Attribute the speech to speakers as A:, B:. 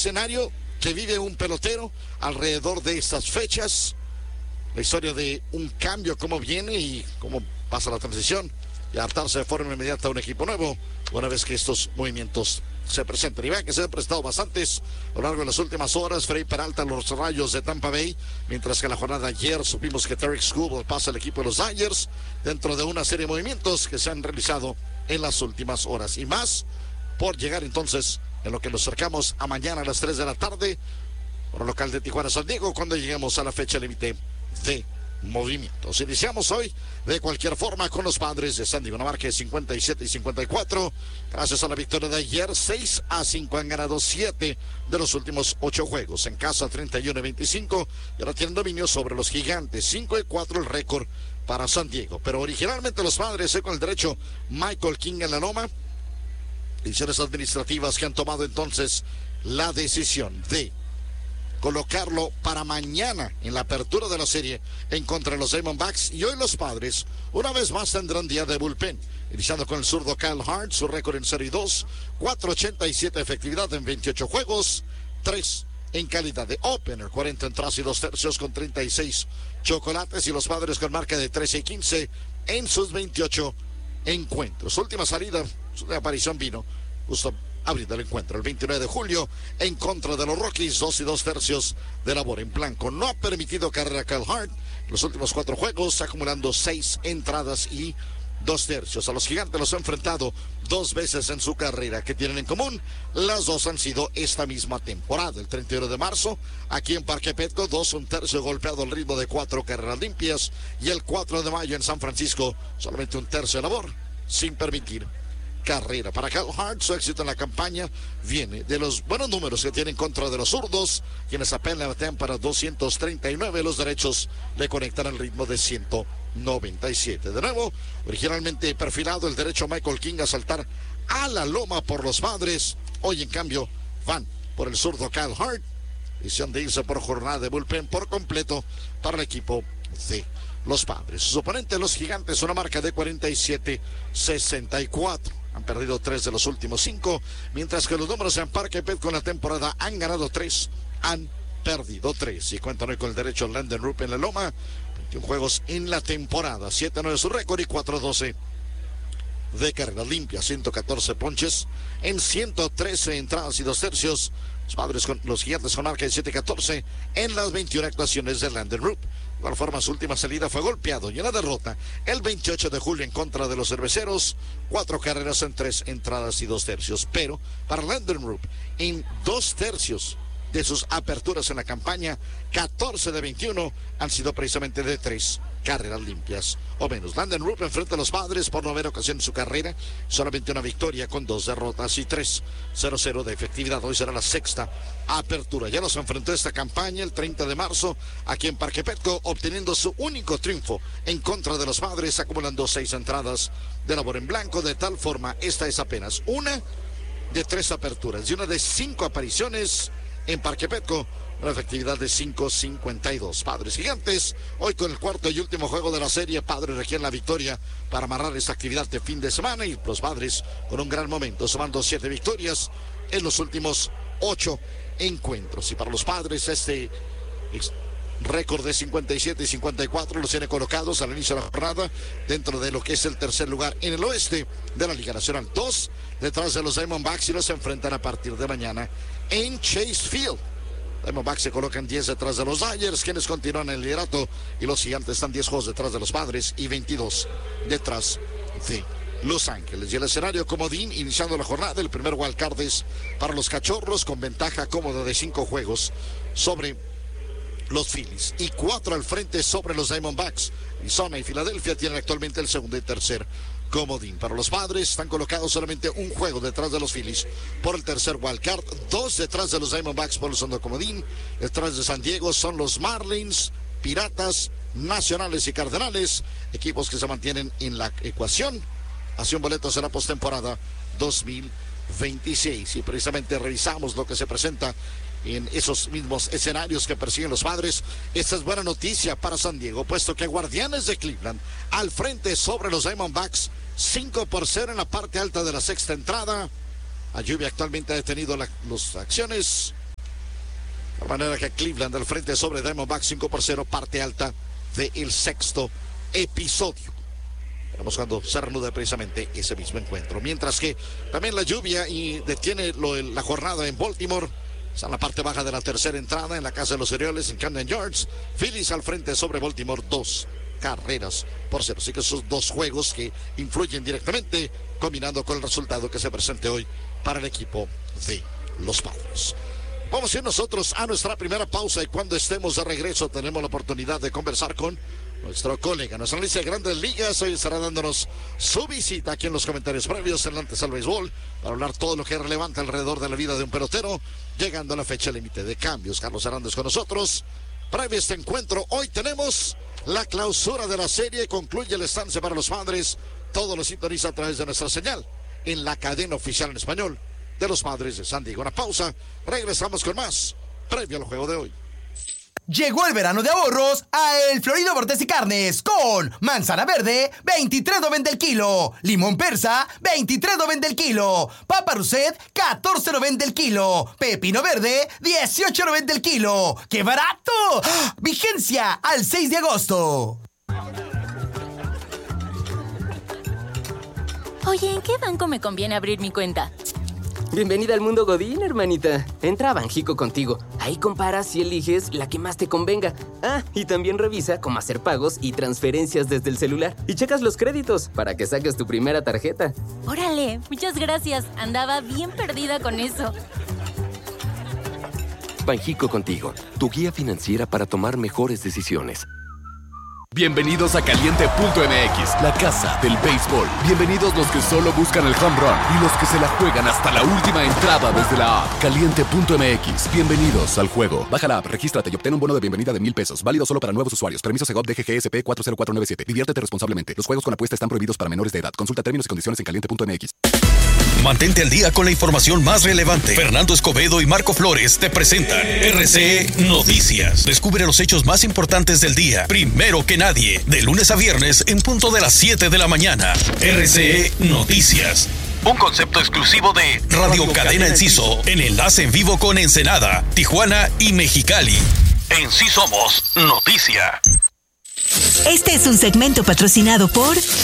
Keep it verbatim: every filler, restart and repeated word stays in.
A: escenario que vive un pelotero alrededor de estas fechas. La historia de un cambio, cómo viene y cómo pasa la transición y adaptarse de forma inmediata a un equipo nuevo una vez que estos movimientos se presentan. Y vean que se han prestado bastantes a lo largo de las últimas horas. Freddy Peralta, los Rayos de Tampa Bay, mientras que la jornada de ayer supimos que Tarik Skubal pasa al equipo de los Dodgers dentro de una serie de movimientos que se han realizado en las últimas horas. Y más por llegar entonces en lo que nos acercamos a mañana a las tres de la tarde, por el local de Tijuana San Diego, cuando lleguemos a la fecha límite de movimientos. Iniciamos hoy de cualquier forma con los Padres de San Diego, una marca de cincuenta y siete y cincuenta y cuatro. Gracias a la victoria de ayer, seis a cinco han ganado siete de los últimos ocho juegos. En casa treinta y uno a veinticinco y ahora tienen dominio sobre los Gigantes. cinco y cuatro el récord para San Diego. Pero originalmente los Padres, eh, con el derecho Michael King en la loma, decisiones administrativas que han tomado entonces la decisión de colocarlo para mañana en la apertura de la serie en contra de los Diamondbacks. Y hoy los Padres una vez más tendrán día de bullpen, iniciando con el zurdo Kyle Hart, su récord en serie dos, cuatro ochenta y siete efectividad en veintiocho juegos, tres en calidad de opener, cuarenta entradas y dos tercios con treinta y seis chocolates, y los Padres con marca de trece y quince en sus veintiocho encuentros. Su última salida, su aparición vino justo abriendo el encuentro el veintinueve de julio en contra de los Rockies, dos y dos tercios de labor en blanco. No ha permitido carrera a Kyle Hart en los últimos cuatro juegos, acumulando seis entradas y dos tercios. A los Gigantes los ha enfrentado dos veces en su carrera. ¿Qué tienen en común? Las dos han sido esta misma temporada. El treinta y uno de marzo, aquí en Parque Petco, dos un tercio golpeado al ritmo de cuatro carreras limpias. Y el cuatro de mayo en San Francisco, solamente un tercio de labor, sin permitir carrera. Para Kyle Hart, su éxito en la campaña viene de los buenos números que tiene en contra de los zurdos, quienes apenas batean para doscientos treinta y nueve. Los derechos le conectan al ritmo de ciento noventa y siete. De nuevo, originalmente perfilado el derecho Michael King a saltar a la loma por los Padres. Hoy, en cambio, van por el zurdo Kyle Hart. Decisión de irse por jornada de bullpen por completo para el equipo de los Padres. Sus oponentes, los Gigantes, una marca de cuarenta y siete sesenta y cuatro. Han perdido tres de los últimos cinco, mientras que los números en Parque Petco en la temporada han ganado tres, han perdido tres. Y cuentan hoy con el derecho Landon Rupp en la loma. veintiún juegos en la temporada, siete nueve su récord y cuatro doce de carrera limpia, ciento catorce ponches en ciento trece entradas y dos tercios. Los Padres con los Gigantes con marca de siete catorce en las veintiuna actuaciones de Landon Rupp. De igual forma, su última salida fue golpeado y en la derrota el veintiocho de julio en contra de los Cerveceros, cuatro carreras en tres entradas y dos tercios. Pero para Landon Rupp, en dos tercios de sus aperturas en la campaña, catorce de veintiuno han sido precisamente de tres carreras limpias o menos. Landon Rupp enfrenta a los Padres por novena ocasión en su carrera, solamente una victoria con dos derrotas y tres cero cero de efectividad. Hoy será la sexta apertura. Ya los enfrentó esta campaña el treinta de marzo aquí en Parque Petco, obteniendo su único triunfo en contra de los Padres, acumulando seis entradas de labor en blanco. De tal forma, esta es apenas una de tres aperturas y una de cinco apariciones en Parque Petco, una efectividad de cinco cincuenta y dos. Padres Gigantes, hoy con el cuarto y último juego de la serie. Padres requieren la victoria para amarrar esta actividad de fin de semana, y los Padres con un gran momento, sumando siete victorias en los últimos ocho encuentros. Y para los Padres, este récord de cincuenta y siete y cincuenta y cuatro los tiene colocados al inicio de la jornada dentro de lo que es el tercer lugar en el oeste de la Liga Nacional. Dos detrás de los Diamondbacks, y los enfrentan a partir de mañana en Chase Field. Diamondbacks se colocan diez detrás de los Dodgers, quienes continúan en el liderato, y los Gigantes están diez juegos detrás de los Padres y veintidós detrás de Los Ángeles. Y el escenario comodín, iniciando la jornada, el primer wildcard es para los Cachorros, con ventaja cómoda de cinco juegos sobre los Phillies y cuatro al frente sobre los Diamondbacks. Arizona y Filadelfia tienen actualmente el segundo y tercer comodín. Para los Padres están colocados solamente un juego detrás de los Phillies por el tercer wildcard, dos detrás de los Diamondbacks por el segundo comodín. Detrás de San Diego son los Marlins, Piratas, Nacionales y Cardenales, equipos que se mantienen en la ecuación hacia un boleto será postemporada dos mil veintiséis. Y precisamente revisamos lo que se presenta en esos mismos escenarios que persiguen los Padres. Esta es buena noticia para San Diego, puesto que Guardianes de Cleveland al frente sobre los Diamondbacks, cinco por cero en la parte alta de la sexta entrada. La lluvia actualmente ha detenido la, las acciones. De manera que Cleveland al frente sobre Diamondbacks cinco por cero, parte alta del sexto episodio. Vamos cuando se reanuda precisamente ese mismo encuentro. Mientras que también la lluvia y detiene lo, la jornada en Baltimore. Está en la parte baja de la tercera entrada en la casa de los Orioles en Camden Yards. Phillies al frente sobre Baltimore, dos carreras por cero. Así que esos dos juegos que influyen directamente, combinando con el resultado que se presente hoy para el equipo de los Padres. Vamos a ir nosotros a nuestra primera pausa y cuando estemos de regreso tenemos la oportunidad de conversar con nuestro colega, nuestra analista de Grandes Ligas. Hoy estará dándonos su visita aquí en los comentarios previos en la Antes al Béisbol para hablar todo lo que es relevante alrededor de la vida de un pelotero, llegando a la fecha límite de cambios. Carlos Hernández con nosotros. Previo a este encuentro, hoy tenemos la clausura de la serie. Concluye el estancia para los Padres. Todo lo sintoniza a través de nuestra señal en la cadena oficial en español de los Padres de San Diego. Una pausa, regresamos con más previo al juego de hoy.
B: Llegó el verano de ahorros a El Florido Bordes y Carnes con manzana verde, veintitrés noventa el kilo, limón persa, veintitrés noventa el kilo, papa Rousset, catorce noventa el kilo, pepino verde, dieciocho noventa el kilo. ¡Qué barato! ¡Ah! Vigencia al seis de agosto.
C: Oye, ¿en qué banco me conviene abrir mi cuenta?
D: Bienvenida al mundo Godín, hermanita. Entra a Banjico contigo. Ahí comparas y eliges la que más te convenga. Ah, y también revisa cómo hacer pagos y transferencias desde el celular. Y checas los créditos para que saques tu primera tarjeta.
C: Órale, muchas gracias. Andaba bien perdida con eso.
E: Banjico contigo, tu guía financiera para tomar mejores decisiones.
F: Bienvenidos a Caliente punto M X, la casa del béisbol. Bienvenidos los que solo buscan el home run y los que se la juegan hasta la última entrada desde la app. Caliente punto M X, bienvenidos al juego. Baja la app, regístrate y obtén un bono de bienvenida de mil pesos. Válido solo para nuevos usuarios. Permiso Segov D G G S P cuatro cero cuatro nueve siete. Diviértete responsablemente. Los juegos con apuesta están prohibidos para menores de edad. Consulta términos y condiciones en Caliente punto M X.
G: Mantente al día con la información más relevante. Fernando Escobedo y Marco Flores te presentan R C E Noticias. Descubre los hechos más importantes del día, primero que nadie, de lunes a viernes en punto de las siete de la mañana. R C E Noticias. Un concepto exclusivo de Radio Cadena Enciso, en enlace en vivo con Ensenada, Tijuana y Mexicali. En Sí Somos Noticia.
H: Este es un segmento patrocinado por